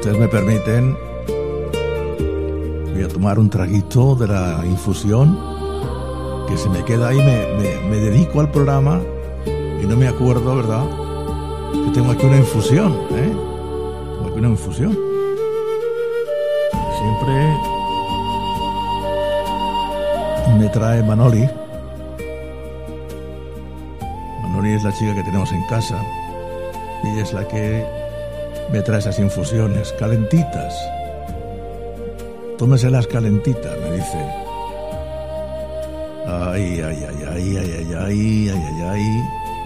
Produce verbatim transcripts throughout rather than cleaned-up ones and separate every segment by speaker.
Speaker 1: ustedes me permiten, voy a tomar un traguito de la infusión que se me queda ahí. Me, me, me dedico al programa y no me acuerdo, ¿verdad?, que tengo aquí una infusión, ¿eh? Tengo aquí una infusión. Siempre me trae Manoli. Manoli es la chica que tenemos en casa y ella es la que me trae esas infusiones calentitas. Tómeselas calentitas, me dice. Ay, ay, ay, ay, ay, ay, ay, ay, ay, ay.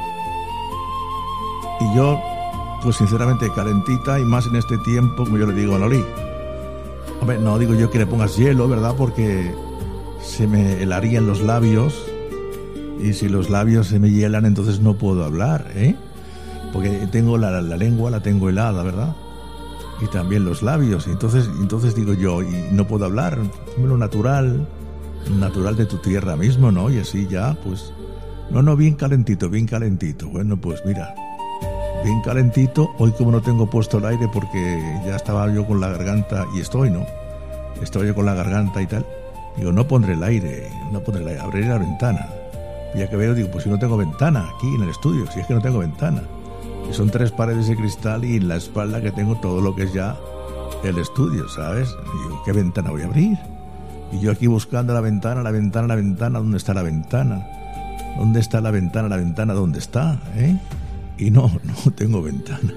Speaker 1: Y yo, pues sinceramente, calentita, y más en este tiempo, como yo le digo a Manoli. Hombre, no digo yo que le pongas hielo, ¿verdad?, porque se me helarían los labios, y si los labios se me hielan, entonces no puedo hablar, ¿eh? Porque tengo la, la lengua, la tengo helada, ¿verdad? Y también los labios, y entonces, entonces digo yo, y no puedo hablar, lo natural, natural de tu tierra mismo, ¿no? Y así ya, pues, no, no, bien calentito, bien calentito. Bueno, pues mira, bien calentito. Hoy, como no tengo puesto el aire porque ya estaba yo con la garganta, y estoy, ¿no? Estoy yo con la garganta y tal. Digo, no pondré el aire, no pondré el aire, abriré la ventana. Y ya que veo, digo, pues si no tengo ventana aquí en el estudio, si es que no tengo ventana. Y son tres paredes de cristal y en la espalda que tengo todo lo que es ya el estudio, ¿sabes? Y digo, ¿qué ventana voy a abrir? Y yo aquí buscando la ventana, la ventana, la ventana, ¿dónde está la ventana? ¿Dónde está la ventana, la ventana, dónde está? ¿Eh? Y no, no tengo ventana.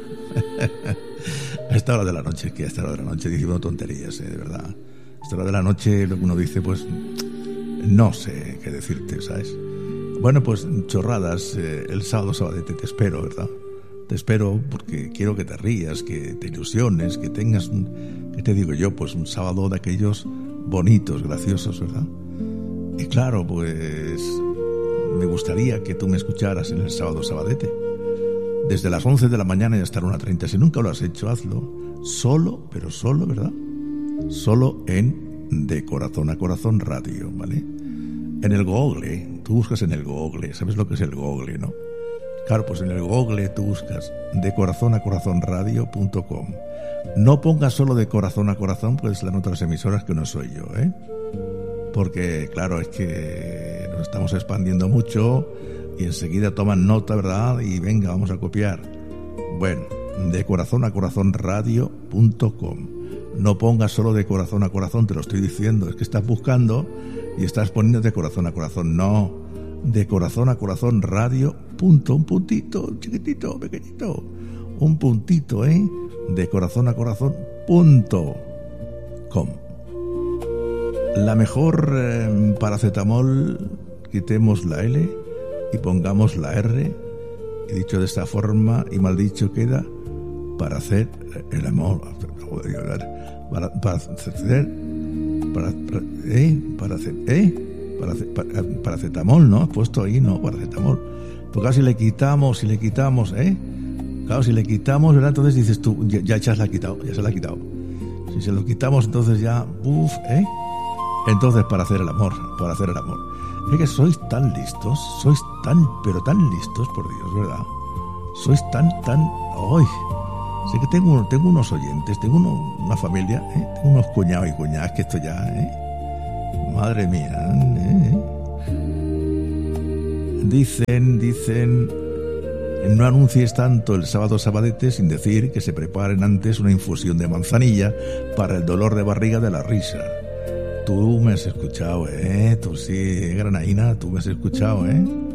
Speaker 1: A esta hora de la noche, que a esta hora de la noche diciendo tonterías, ¿eh? De verdad. A esta hora de la noche lo que uno dice, pues, no sé qué decirte, ¿sabes? Bueno, pues chorradas, eh, el sábado, sabadete, te espero, ¿verdad? Te espero porque quiero que te rías, que te ilusiones, que tengas un, ¿qué te digo yo? Pues un sábado de aquellos bonitos, graciosos, ¿verdad? Y claro, pues me gustaría que tú me escucharas en el sábado sabadete. Desde las once de la mañana y hasta la una treinta. Si nunca lo has hecho, hazlo. Solo, pero solo, ¿verdad? Solo en De Corazón a Corazón Radio, ¿vale? En el Google, tú buscas en el Google, ¿sabes lo que es el Google, no? Claro, pues en el Google tú buscas de corazón a corazón radio punto com. No pongas solo de corazón a corazón, pues la nota de las emisoras que no soy yo, ¿eh? Porque, claro, es que nos estamos expandiendo mucho y enseguida toman nota, ¿verdad? Y venga, vamos a copiar. Bueno, de corazón a corazón radio punto com. No pongas solo de corazón a corazón, te lo estoy diciendo. Es que estás buscando y estás poniendo de corazón a corazón. No, de corazón a corazón radio. Punto, un puntito, chiquitito, pequeñito. Un puntito, ¿eh? De corazón a corazón punto com. La mejor eh, paracetamol, quitemos la L y pongamos la R. Y dicho de esta forma, y mal dicho queda, para hacer el amor. Para, para hacer. Para, para, ¿eh? Para hacer. ¿Eh? Para, para, paracetamol, ¿no? Has puesto ahí, ¿no? Paracetamol. Pues claro, si le quitamos, si le quitamos, ¿eh? Claro, si le quitamos, ¿verdad? Entonces dices tú, ya, ya, ya se la ha quitado, ya se la ha quitado. Si se lo quitamos, entonces ya, uff, ¿eh? Entonces, para hacer el amor, para hacer el amor. Es que sois tan listos, sois tan, pero tan listos, por Dios, ¿verdad? Sois tan, tan, ¡ay! Sé que tengo, tengo unos oyentes, tengo uno, una familia, ¿eh? Tengo unos cuñados y cuñadas que esto ya, ¿eh? Madre mía, ¿eh? Dicen, dicen, no anuncies tanto el sábado sabadete sin decir que se preparen antes una infusión de manzanilla para el dolor de barriga de la risa. Tú me has escuchado, ¿eh? Tú sí, Granaína, tú me has escuchado, ¿eh?